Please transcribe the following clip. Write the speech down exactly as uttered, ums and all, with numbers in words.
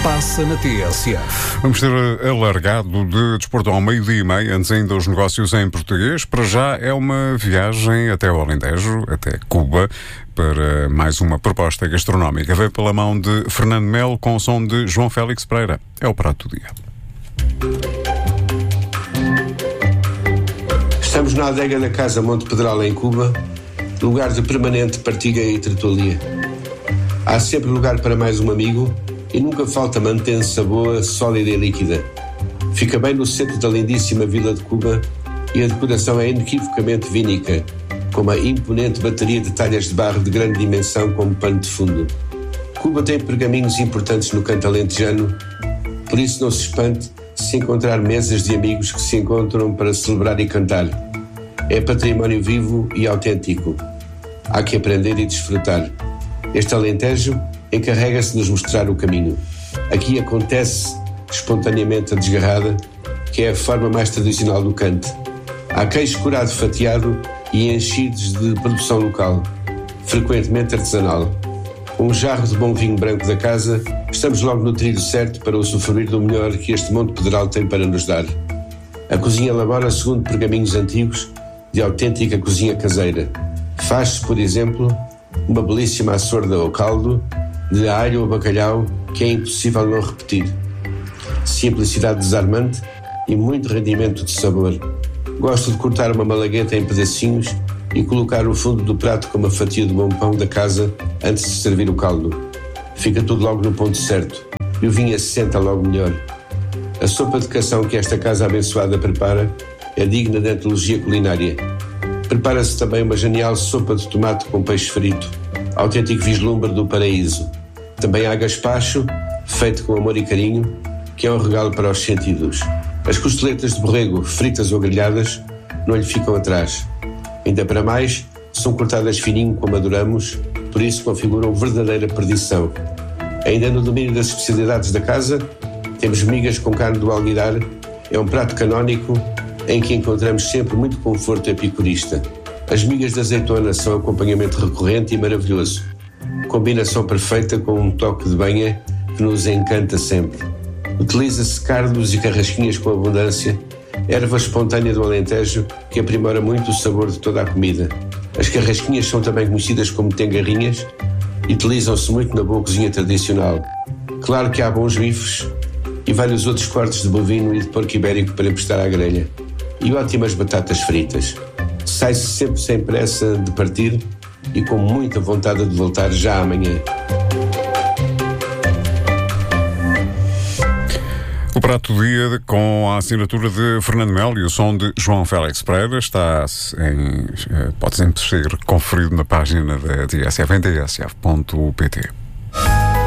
passa na T S F. Vamos ter alargado de desporto ao meio-dia e meio, antes ainda os negócios em português. Para já é uma viagem até o Alentejo, até Cuba, para mais uma proposta gastronómica. Vem pela mão de Fernando Melo com o som de João Félix Pereira. É o prato do dia. Estamos na adega da Casa Monte Pedral, em Cuba, lugar de permanente partilha e tertulia. Há sempre lugar para mais um amigo e nunca falta mantença boa, sólida e líquida. Fica bem no centro da lindíssima vila de Cuba e a decoração é inequivocamente vínica, com uma imponente bateria de talhas de barro de grande dimensão como pano de fundo. Cuba tem pergaminhos importantes no canto alentejano, por isso não se espante se encontrar mesas de amigos que se encontram para celebrar e cantar. É património vivo e autêntico. Há que aprender e desfrutar. Este Alentejo encarrega-se de nos mostrar o caminho. Aqui acontece espontaneamente a desgarrada, que é a forma mais tradicional do cante. Há queijo curado fatiado e enchidos de produção local, frequentemente artesanal. Com um jarro de bom vinho branco da casa, estamos logo no trilho certo para usufruir do melhor que este Monte Pedral tem para nos dar. A cozinha elabora segundo pergaminhos antigos de autêntica cozinha caseira. Faz-se, por exemplo, uma belíssima açorda ao caldo, de alho ou bacalhau, que é impossível não repetir. Simplicidade desarmante e muito rendimento de sabor. Gosto de cortar uma malagueta em pedacinhos e colocar no fundo do prato com uma fatia de bom pão da casa antes de servir o caldo. Fica tudo logo no ponto certo e o vinho assenta logo melhor. A sopa de cação que esta casa abençoada prepara é digna de antologia culinária. Prepara-se também uma genial sopa de tomate com peixe frito, autêntico vislumbre do paraíso. Também há gaspacho, feito com amor e carinho, que é um regalo para os sentidos. As costeletas de borrego, fritas ou grelhadas, não lhe ficam atrás. Ainda para mais, são cortadas fininho como adoramos, por isso configuram verdadeira perdição. Ainda no domínio das especialidades da casa, temos migas com carne do alguidar. É um prato canónico em que encontramos sempre muito conforto epicurista. As migas de azeitona são acompanhamento recorrente e maravilhoso. Combinação perfeita com um toque de banha que nos encanta sempre. Utiliza-se cardos e carrasquinhas com abundância, erva espontânea do Alentejo que aprimora muito o sabor de toda a comida. As carrasquinhas são também conhecidas como tengarrinhas e utilizam-se muito na boa cozinha tradicional. Claro que há bons bifes e vários outros cortes de bovino e de porco ibérico para emprestar à grelha. E ótimas batatas fritas. Sai-se sempre sem pressa de partir e com muita vontade de voltar já amanhã. O prato do dia com a assinatura de Fernando Melo e o som de João Félix Pereira está em, pode sempre ser conferido na página da T S F em t s f ponto p t.